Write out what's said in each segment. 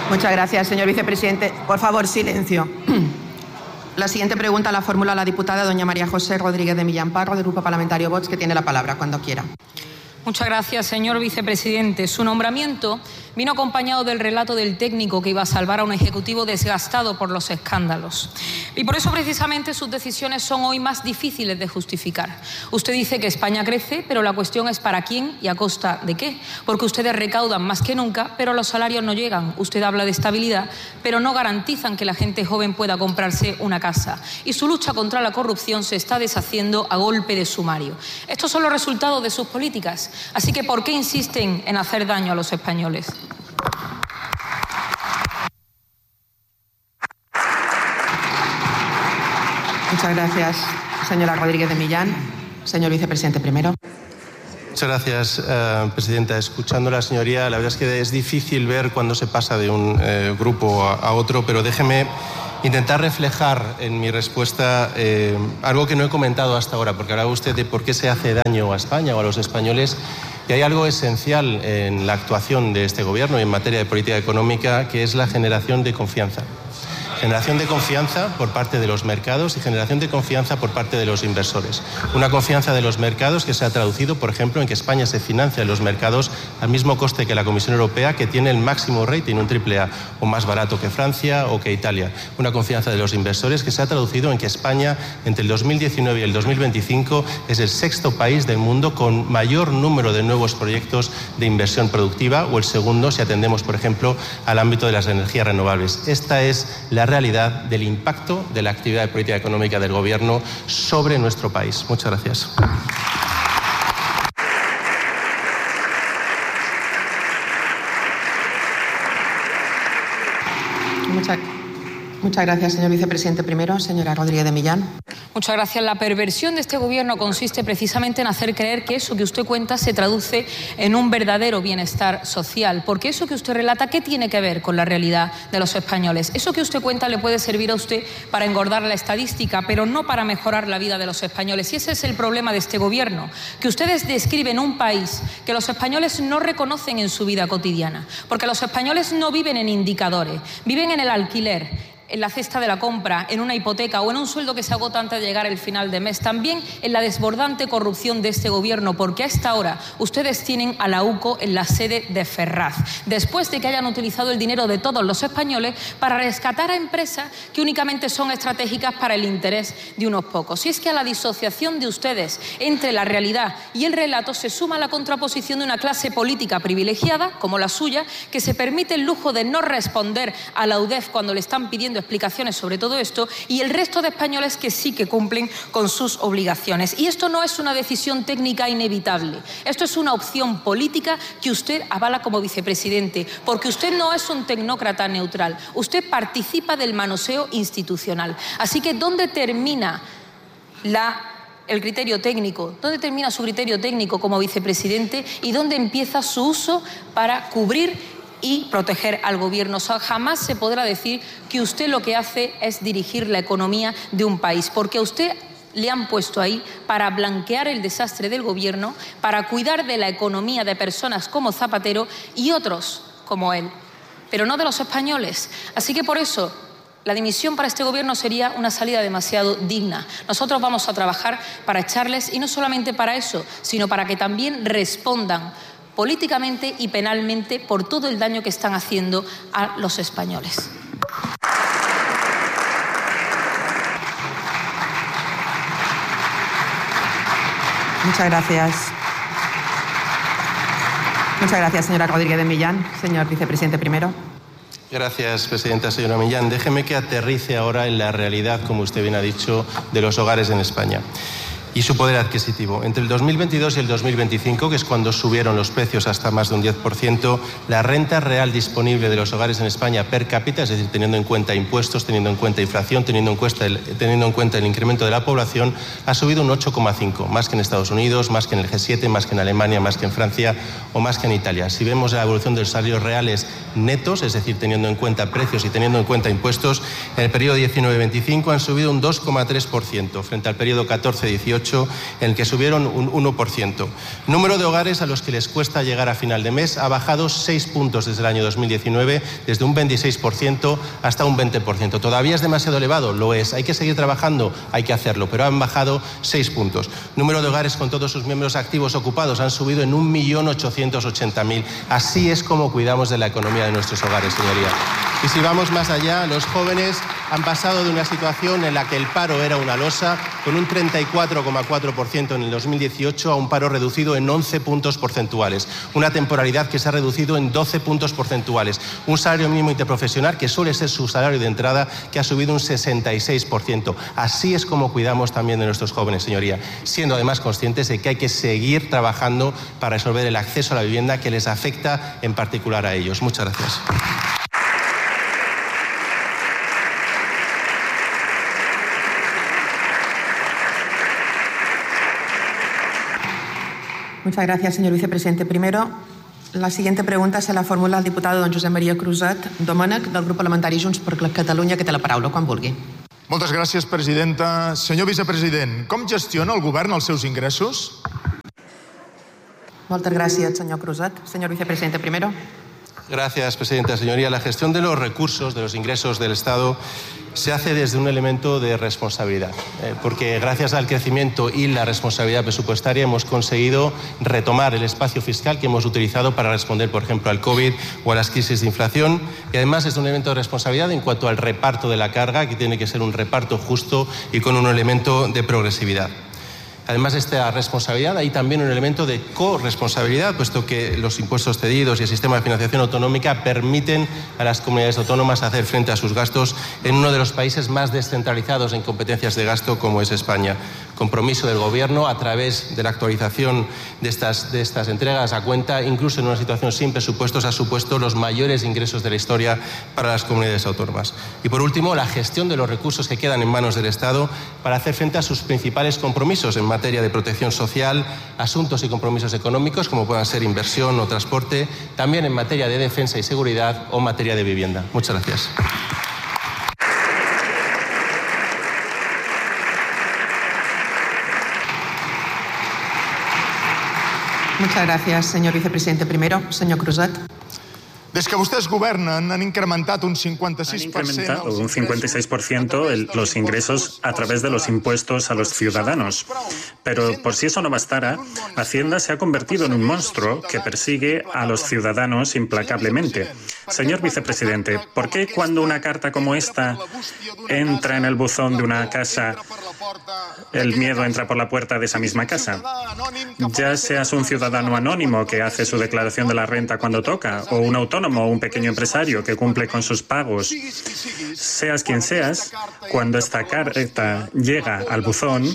Muchas gracias, señor vicepresidente. Por favor, silencio. La siguiente pregunta la formula la diputada doña María José Rodríguez de Millán Parro, del Grupo Parlamentario Vox, que tiene la palabra cuando quiera. Muchas gracias, señor vicepresidente. Su nombramiento vino acompañado del relato del técnico que iba a salvar a un ejecutivo desgastado por los escándalos. Y por eso precisamente sus decisiones son hoy más difíciles de justificar. Usted dice que España crece, pero la cuestión es para quién y a costa de qué. Porque ustedes recaudan más que nunca, pero los salarios no llegan. Usted habla de estabilidad, pero no garantizan que la gente joven pueda comprarse una casa. Y su lucha contra la corrupción se está deshaciendo a golpe de sumario. Estos son los resultados de sus políticas. Así que, ¿por qué insisten en hacer daño a los españoles? Muchas gracias, señora Rodríguez de Millán. Señor vicepresidente, primero. Muchas gracias, presidenta. Escuchando a la señoría, la verdad es que es difícil ver cuándo se pasa de un grupo a otro, pero déjeme intentar reflejar en mi respuesta algo que no he comentado hasta ahora, porque hablaba usted de por qué se hace daño a España o a los españoles, y hay algo esencial en la actuación de este Gobierno y en materia de política económica, que es la generación de confianza. Generación de confianza por parte de los mercados y generación de confianza por parte de los inversores. Una confianza de los mercados que se ha traducido, por ejemplo, en que España se financia en los mercados al mismo coste que la Comisión Europea, que tiene el máximo rating, un AAA, o más barato que Francia o que Italia. Una confianza de los inversores que se ha traducido en que España, entre el 2019 y el 2025, es el sexto país del mundo con mayor número de nuevos proyectos de inversión productiva, o el segundo si atendemos, por ejemplo, al ámbito de las energías renovables. Esta es la realidad del impacto de la actividad de política económica del Gobierno sobre nuestro país. Muchas gracias. Muchas gracias, señor vicepresidente. Primero, señora Rodríguez de Millán. Muchas gracias. La perversión de este Gobierno consiste precisamente en hacer creer que eso que usted cuenta se traduce en un verdadero bienestar social. Porque eso que usted relata, ¿qué tiene que ver con la realidad de los españoles? Eso que usted cuenta le puede servir a usted para engordar la estadística, pero no para mejorar la vida de los españoles. Y ese es el problema de este Gobierno, que ustedes describen un país que los españoles no reconocen en su vida cotidiana. Porque los españoles no viven en indicadores, viven en el alquiler, en la cesta de la compra, en una hipoteca o en un sueldo que se agota antes de llegar el final de mes. También en la desbordante corrupción de este Gobierno, porque a esta hora ustedes tienen a la UCO en la sede de Ferraz, después de que hayan utilizado el dinero de todos los españoles para rescatar a empresas que únicamente son estratégicas para el interés de unos pocos. Y es que a la disociación de ustedes entre la realidad y el relato se suma la contraposición de una clase política privilegiada, como la suya, que se permite el lujo de no responder a la UDEF cuando le están pidiendo explicaciones sobre todo esto, y el resto de españoles que sí que cumplen con sus obligaciones. Y esto no es una decisión técnica inevitable, esto es una opción política que usted avala como vicepresidente, porque usted no es un tecnócrata neutral, usted participa del manoseo institucional. Así que, ¿dónde termina el criterio técnico? ¿Dónde termina su criterio técnico como vicepresidente y dónde empieza su uso para cubrir y proteger al Gobierno? O sea, jamás se podrá decir que usted lo que hace es dirigir la economía de un país, porque a usted le han puesto ahí para blanquear el desastre del Gobierno, para cuidar de la economía de personas como Zapatero y otros como él, pero no de los españoles. Así que por eso la dimisión para este Gobierno sería una salida demasiado digna. Nosotros vamos a trabajar para echarles, y no solamente para eso, sino para que también respondan políticamente y penalmente por todo el daño que están haciendo a los españoles. Muchas gracias. Muchas gracias, señora Rodríguez de Millán. Señor vicepresidente, primero. Gracias, presidenta. Señora Millán, déjeme que aterrice ahora en la realidad, como usted bien ha dicho, de los hogares en España y su poder adquisitivo. Entre el 2022 y el 2025, que es cuando subieron los precios hasta más de un 10%, la renta real disponible de los hogares en España per cápita, es decir, teniendo en cuenta impuestos, teniendo en cuenta inflación, teniendo en cuenta el incremento de la población, ha subido un 8,5%, más que en Estados Unidos, más que en el G7, más que en Alemania, más que en Francia o más que en Italia. Si vemos la evolución de los salarios reales netos, es decir, teniendo en cuenta precios y teniendo en cuenta impuestos, en el periodo 19-25 han subido un 2,3% frente al periodo 14-18, 2018, en el que subieron un 1%. Número de hogares a los que les cuesta llegar a final de mes ha bajado 6 puntos desde el año 2019, desde un 26% hasta un 20%. ¿Todavía es demasiado elevado? Lo es. ¿Hay que seguir trabajando? Hay que hacerlo, pero han bajado 6 puntos. Número de hogares con todos sus miembros activos ocupados han subido en 1.880.000. Así es como cuidamos de la economía de nuestros hogares, señoría. Y si vamos más allá, los jóvenes han pasado de una situación en la que el paro era una losa, con un 34,4% en el 2018, a un paro reducido en 11 puntos porcentuales. Una temporalidad que se ha reducido en 12 puntos porcentuales. Un salario mínimo interprofesional, que suele ser su salario de entrada, que ha subido un 66%. Así es como cuidamos también de nuestros jóvenes, señoría, siendo además conscientes de que hay que seguir trabajando para resolver el acceso a la vivienda que les afecta en particular a ellos. Muchas gracias. Muchas gracias, señor vicepresidente. Primero, la siguiente pregunta se la formula el diputado don Josep Maria Cruzat Domènech, del grup parlamentari Junts per Catalunya, que té la paraula, quan vulgui. Moltes gràcies, presidenta. Senyor vicepresident, com gestiona el govern els seus ingressos? Moltes gràcies, senyor Cruzat. Señor vicepresidente, primero. Gracias, presidenta. Señoría, la gestión de los recursos, de los ingresos del Estado, se hace desde un elemento de responsabilidad, porque gracias al crecimiento y la responsabilidad presupuestaria hemos conseguido retomar el espacio fiscal que hemos utilizado para responder, por ejemplo, al COVID o a las crisis de inflación, y además es un elemento de responsabilidad en cuanto al reparto de la carga, que tiene que ser un reparto justo y con un elemento de progresividad. Además de esta responsabilidad, hay también un elemento de corresponsabilidad, puesto que los impuestos cedidos y el sistema de financiación autonómica permiten a las comunidades autónomas hacer frente a sus gastos en uno de los países más descentralizados en competencias de gasto, como es España. Compromiso del Gobierno a través de la actualización de estas entregas a cuenta, incluso en una situación sin presupuestos, ha supuesto los mayores ingresos de la historia para las comunidades autónomas. Y por último, la gestión de los recursos que quedan en manos del Estado para hacer frente a sus principales compromisos en materia de protección social, asuntos y compromisos económicos, como puedan ser inversión o transporte, también en materia de defensa y seguridad o materia de vivienda. Muchas gracias. Muchas gracias, señor vicepresidente. Primero, señor Cruzat. Des que vostès governen, han incrementat un 56%. Han incrementado un 56% los ingresos a través de los impuestos a los ciudadanos. Pero por si eso no bastara, Hacienda se ha convertido en un monstruo que persigue a los ciudadanos implacablemente. Señor vicepresidente, ¿por qué cuando una carta como esta entra en el buzón de una casa, el miedo entra por la puerta de esa misma casa? Ya seas un ciudadano anónimo que hace su declaración de la renta cuando toca, o un autónomo o un pequeño empresario que cumple con sus pagos, seas quien seas, cuando esta carta llega al buzón,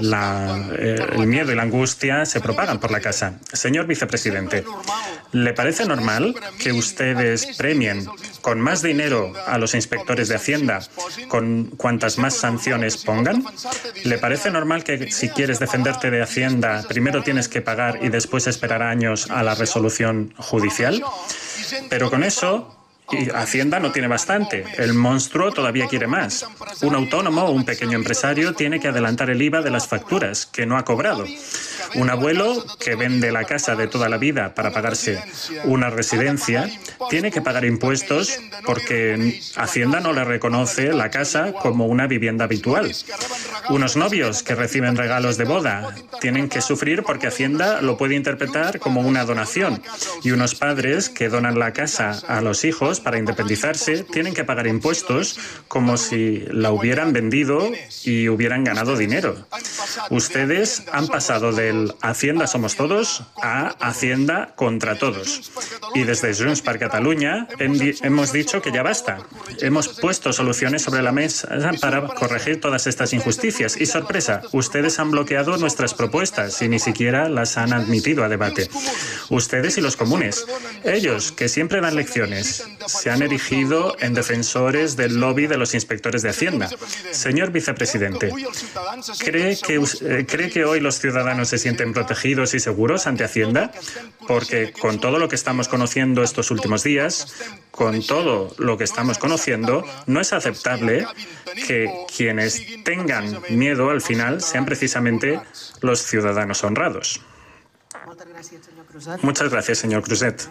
el miedo y la angustia se propagan por la casa. Señor vicepresidente, ¿le parece normal que ustedes premien con más dinero a los inspectores de Hacienda con cuantas más sanciones pongan? ¿Le parece normal que si quieres defenderte de Hacienda primero tienes que pagar y después esperar años a la resolución judicial? Pero con eso, Hacienda no tiene bastante. El monstruo todavía quiere más. Un autónomo o un pequeño empresario tiene que adelantar el IVA de las facturas que no ha cobrado. Un abuelo que vende la casa de toda la vida para pagarse una residencia tiene que pagar impuestos porque Hacienda no le reconoce la casa como una vivienda habitual. Unos novios que reciben regalos de boda tienen que sufrir porque Hacienda lo puede interpretar como una donación. Y unos padres que donan la casa a los hijos para independizarse tienen que pagar impuestos como si la hubieran vendido y hubieran ganado dinero. Ustedes han pasado del Hacienda somos todos a Hacienda contra todos. Y desde Junts per Catalunya hemos dicho que ya basta. Hemos puesto soluciones sobre la mesa para corregir todas estas injusticias. Y sorpresa, ustedes han bloqueado nuestras propuestas y ni siquiera las han admitido a debate. Ustedes y los comunes, ellos que siempre dan lecciones, se han erigido en defensores del lobby de los inspectores de Hacienda. Señor vicepresidente, ¿cree que hoy los ciudadanos se sienten protegidos y seguros ante Hacienda? Porque con todo lo que estamos conociendo estos últimos días, con todo lo que estamos conociendo, no es aceptable que quienes tengan miedo al final sean precisamente los ciudadanos honrados. Muchas gracias, señor Cruzet.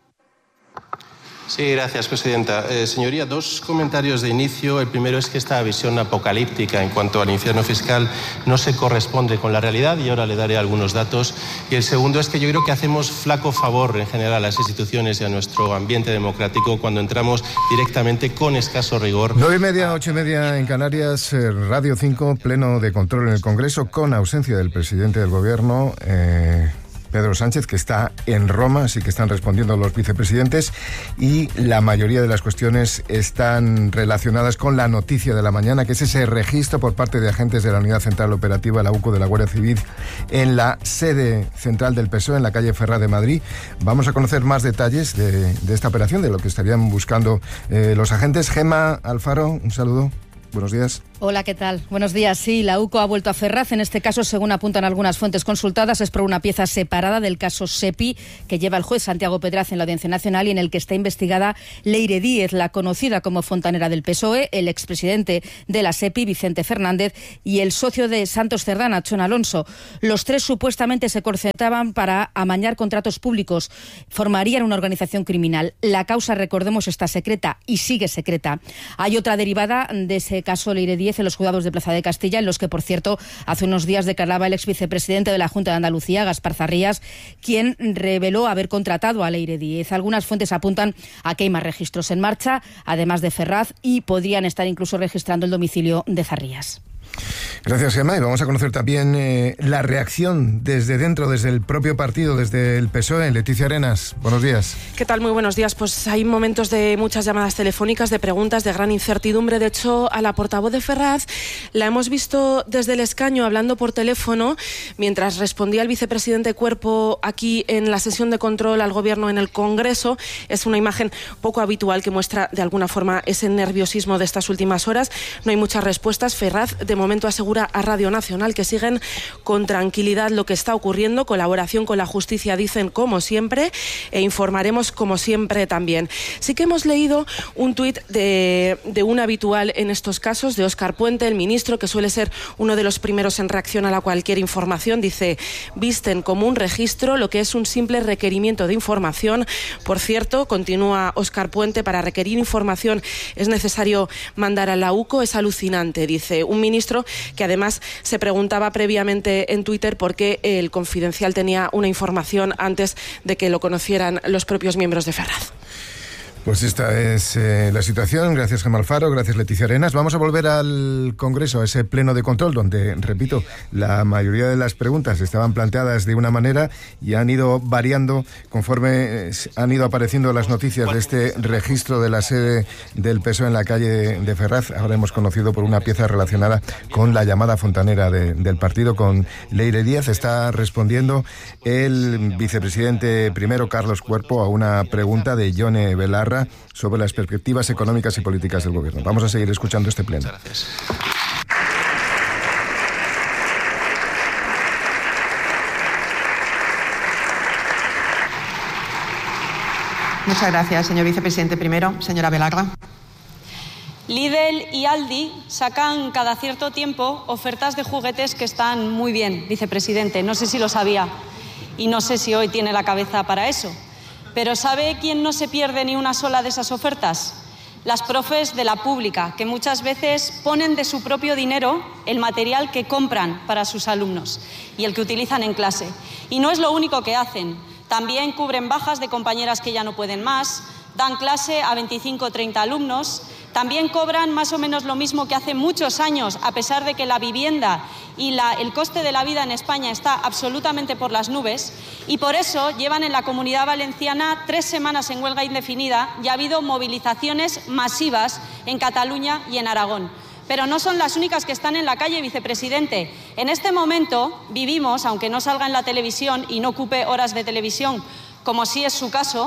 Sí, gracias, presidenta. Señoría, dos comentarios de inicio. El primero es que esta visión apocalíptica en cuanto al infierno fiscal no se corresponde con la realidad y ahora le daré algunos datos. Y el segundo es que yo creo que hacemos flaco favor en general a las instituciones y a nuestro ambiente democrático cuando entramos directamente con escaso rigor. 9:30, 8:30 en Canarias, Radio 5, pleno de control en el Congreso con ausencia del presidente del Gobierno, Pedro Sánchez, que está en Roma, así que están respondiendo los vicepresidentes y la mayoría de las cuestiones están relacionadas con la noticia de la mañana, que es ese registro por parte de agentes de la Unidad Central Operativa, la UCO de la Guardia Civil, en la sede central del PSOE, en la calle Ferraz de Madrid. Vamos a conocer más detalles de esta operación, de lo que estarían buscando los agentes. Gemma Alfaro, un saludo. Buenos días. Hola, ¿qué tal? Buenos días. Sí, la UCO ha vuelto a Ferraz. En este caso, según apuntan algunas fuentes consultadas, es por una pieza separada del caso SEPI que lleva el juez Santiago Pedraz en la Audiencia Nacional y en el que está investigada Leire Díez, la conocida como fontanera del PSOE, el expresidente de la SEPI, Vicente Fernández, y el socio de Santos Cerdán, Chon Alonso. Los tres supuestamente se concertaban para amañar contratos públicos. Formarían una organización criminal. La causa, recordemos, está secreta y sigue secreta. Hay otra derivada de ese caso Leire Díez en los juzgados de Plaza de Castilla, en los que, por cierto, hace unos días declaraba el exvicepresidente de la Junta de Andalucía, Gaspar Zarrías, quien reveló haber contratado a Leire Díez. Algunas fuentes apuntan a que hay más registros en marcha, además de Ferraz, y podrían estar incluso registrando el domicilio de Zarrías. Gracias, Gemma. Y vamos a conocer también la reacción desde dentro, desde el propio partido, desde el PSOE. Leticia Arenas, buenos días. ¿Qué tal? Muy buenos días. Pues hay momentos de muchas llamadas telefónicas, de preguntas, de gran incertidumbre. De hecho, a la portavoz de Ferraz la hemos visto desde el escaño hablando por teléfono mientras respondía el vicepresidente Cuerpo aquí en la sesión de control al Gobierno en el Congreso. Es una imagen poco habitual que muestra de alguna forma ese nerviosismo de estas últimas horas. No hay muchas respuestas. Ferraz de momento asegura a Radio Nacional que siguen con tranquilidad lo que está ocurriendo, colaboración con la justicia, dicen, como siempre, e informaremos como siempre también. Sí que hemos leído un tuit de un habitual en estos casos, de Óscar Puente, el ministro, que suele ser uno de los primeros en reacción a cualquier información. Dice: visten como un registro lo que es un simple requerimiento de información. Por cierto, continúa Óscar Puente, para requerir información es necesario mandar a la UCO. Es alucinante, dice un ministro que además se preguntaba previamente en Twitter por qué el Confidencial tenía una información antes de que lo conocieran los propios miembros de Ferraz. Pues esta es la situación. Gracias, Gemma Alfaro. Gracias, Leticia Arenas. Vamos a volver al Congreso, a ese pleno de control donde, repito, la mayoría de las preguntas estaban planteadas de una manera y han ido variando conforme han ido apareciendo las noticias de este registro de la sede del PSOE en la calle de Ferraz. Ahora hemos conocido por una pieza relacionada con la llamada fontanera del partido, con Leire Díez. Está respondiendo el vicepresidente primero, Carlos Cuerpo, a una pregunta de Yone Belarra sobre las perspectivas económicas y políticas del Gobierno. Vamos a seguir escuchando este pleno. Gracias. Muchas gracias, señor vicepresidente primero. Señora Belarra. Lidl y Aldi sacan cada cierto tiempo ofertas de juguetes que están muy bien, vicepresidente. No sé si lo sabía y no sé si hoy tiene la cabeza para eso. Pero ¿sabe quién no se pierde ni una sola de esas ofertas? Las profes de la pública, que muchas veces ponen de su propio dinero el material que compran para sus alumnos y el que utilizan en clase. Y no es lo único que hacen. También cubren bajas de compañeras que ya no pueden más, dan clase a 25 o 30 alumnos. También cobran más o menos lo mismo que hace muchos años, a pesar de que la vivienda y el coste de la vida en España está absolutamente por las nubes, y por eso llevan en la Comunidad Valenciana 3 semanas en huelga indefinida y ha habido movilizaciones masivas en Cataluña y en Aragón. Pero no son las únicas que están en la calle, vicepresidente. En este momento vivimos, aunque no salga en la televisión y no ocupe horas de televisión, como sí es su caso,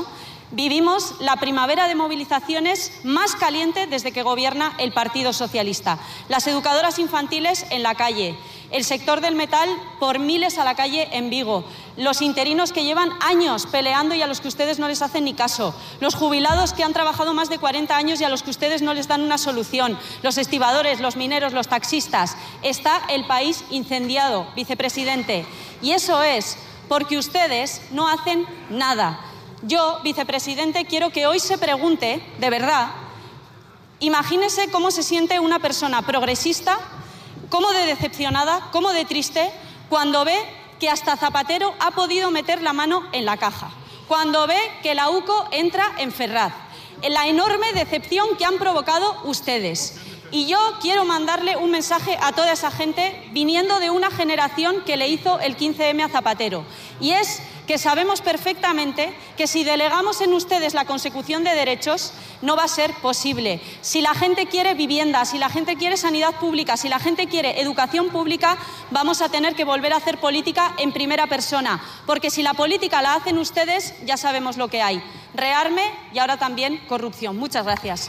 Vivimos la primavera de movilizaciones más caliente desde que gobierna el Partido Socialista. Las educadoras infantiles en la calle, el sector del metal por miles a la calle en Vigo, los interinos que llevan años peleando y a los que ustedes no les hacen ni caso, los jubilados que han trabajado más de 40 años y a los que ustedes no les dan una solución, los estibadores, los mineros, los taxistas. Está el país incendiado, vicepresidente. Y eso es porque ustedes no hacen nada. Yo, vicepresidente, quiero que hoy se pregunte, de verdad, imagínese cómo se siente una persona progresista, cómo de decepcionada, cómo de triste, cuando ve que hasta Zapatero ha podido meter la mano en la caja, cuando ve que la UCO entra en Ferraz, la enorme decepción que han provocado ustedes. Y yo quiero mandarle un mensaje a toda esa gente viniendo de una generación que le hizo el 15M a Zapatero. Y es que sabemos perfectamente que si delegamos en ustedes la consecución de derechos, no va a ser posible. Si la gente quiere vivienda, si la gente quiere sanidad pública, si la gente quiere educación pública, vamos a tener que volver a hacer política en primera persona. Porque si la política la hacen ustedes, ya sabemos lo que hay. Rearme y ahora también corrupción. Muchas gracias.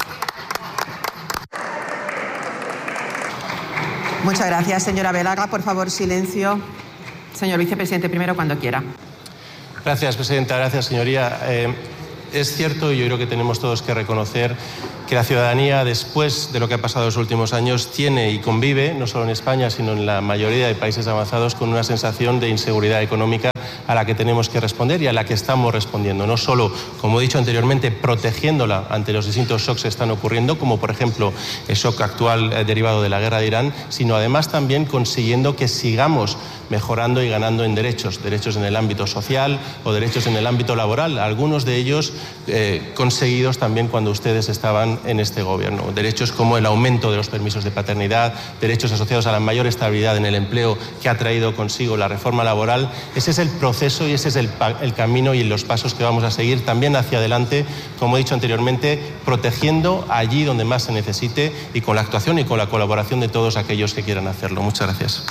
Muchas gracias, señora Velaga. Por favor, silencio. Señor vicepresidente, primero cuando quiera. Gracias, presidenta. Gracias, señoría. Es cierto, y yo creo que tenemos todos que reconocer que la ciudadanía, después de lo que ha pasado en los últimos años, tiene y convive, no solo en España, sino en la mayoría de países avanzados, con una sensación de inseguridad económica a la que tenemos que responder y a la que estamos respondiendo. No solo, como he dicho anteriormente, protegiéndola ante los distintos shocks que están ocurriendo, como por ejemplo el shock actual derivado de la guerra de Irán, sino además también consiguiendo que sigamos mejorando y ganando en derechos en el ámbito social o derechos en el ámbito laboral, algunos de ellos conseguidos también cuando ustedes estaban en este gobierno. Derechos como el aumento de los permisos de paternidad, derechos asociados a la mayor estabilidad en el empleo que ha traído consigo la reforma laboral. Ese es el proceso y ese es el camino y los pasos que vamos a seguir también hacia adelante, como he dicho anteriormente, protegiendo allí donde más se necesite y con la actuación y con la colaboración de todos aquellos que quieran hacerlo. Muchas gracias.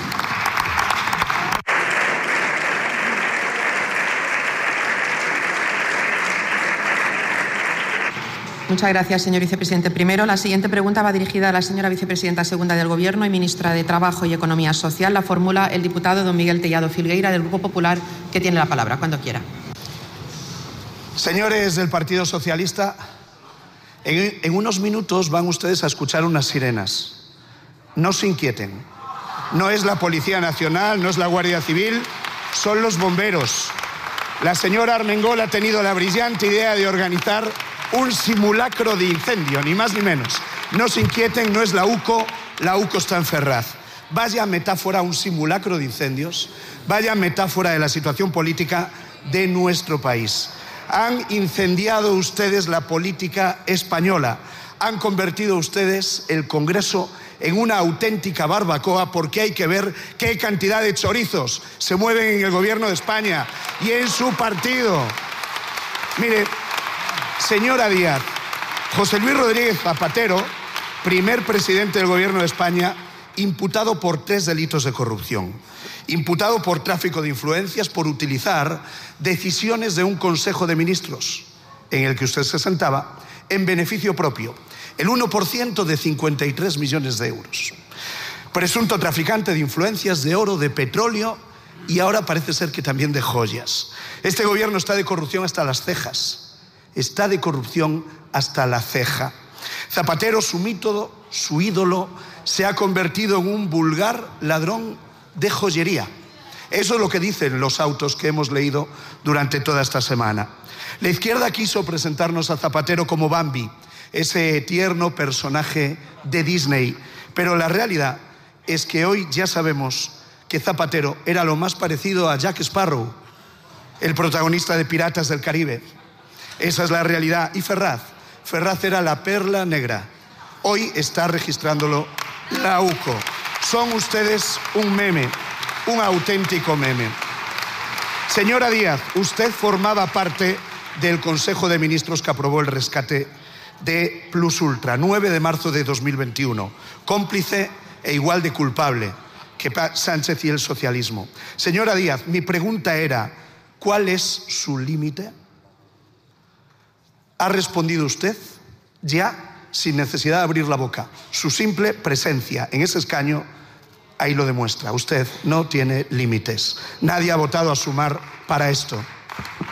Muchas gracias, señor vicepresidente. Primero, la siguiente pregunta va dirigida a la señora vicepresidenta segunda del Gobierno y ministra de Trabajo y Economía Social. La formula el diputado don Miguel Tellado Filgueira, del Grupo Popular, que tiene la palabra. Cuando quiera. Señores del Partido Socialista, en unos minutos van ustedes a escuchar unas sirenas. No se inquieten. No es la Policía Nacional, no es la Guardia Civil, son los bomberos. La señora Armengol ha tenido la brillante idea de organizar un simulacro de incendio, ni más ni menos. No se inquieten, no es la UCO está en Ferraz. Vaya metáfora, un simulacro de incendios, vaya metáfora de la situación política de nuestro país. Han incendiado ustedes la política española, han convertido ustedes el Congreso en una auténtica barbacoa, porque hay que ver qué cantidad de chorizos se mueven en el Gobierno de España y en su partido. Mire, señora Díaz, José Luis Rodríguez Zapatero, primer presidente del Gobierno de España, imputado por 3 delitos de corrupción. Imputado por tráfico de influencias, por utilizar decisiones de un Consejo de Ministros en el que usted se sentaba en beneficio propio. El 1% de 53 millones de euros. Presunto traficante de influencias, de oro, de petróleo y ahora parece ser que también de joyas. Este gobierno está de corrupción hasta las cejas. Está de corrupción hasta la ceja. Zapatero, su mito, su ídolo, se ha convertido en un vulgar ladrón de joyería. Eso es lo que dicen los autos que hemos leído durante toda esta semana. La izquierda quiso presentarnos a Zapatero como Bambi, ese tierno personaje de Disney, pero la realidad es que hoy ya sabemos que Zapatero era lo más parecido a Jack Sparrow, el protagonista de Piratas del Caribe. Esa es la realidad. Y Ferraz era la perla negra. Hoy está registrándolo la UCO. Son ustedes un meme, un auténtico meme. Señora Díaz, usted formaba parte del Consejo de Ministros que aprobó el rescate de Plus Ultra, 9 de marzo de 2021. Cómplice e igual de culpable que Sánchez y el socialismo. Señora Díaz, mi pregunta era, ¿cuál es su límite? Ha respondido usted ya sin necesidad de abrir la boca. Su simple presencia en ese escaño ahí lo demuestra. Usted no tiene límites. Nadie ha votado a Sumar para esto.